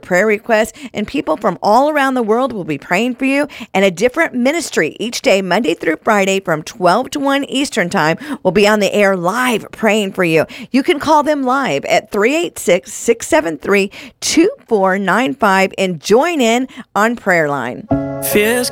prayer requests, and people from all around the world will be praying for you. And a different ministry each day, Monday through Friday from 12 to 1 Eastern Time, will be on the air live praying for you. You can call them live at 386-673-2495 and join in on Prayer Line. Fears